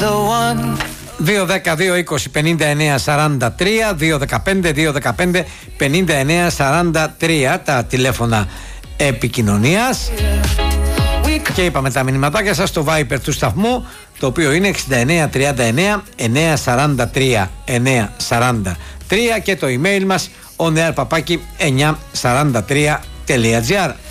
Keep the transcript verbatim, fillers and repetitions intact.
δύο δέκα δύο είκοσι πενήντα εννέα σαράντα τρία, δύο δεκαπέντε δύο δεκαπέντε πενήντα εννέα σαράντα τρία τα τηλέφωνα επικοινωνίας. Και είπαμε τα μηνυματάκια σας στο Viber του σταθμού, το οποίο είναι εξήντα εννέα τριάντα εννέα εννέα σαράντα τρία εννέα σαράντα τρία, και το email μας oneair παπάκι εννιακόσια σαράντα τρία τελεία τζι άρ.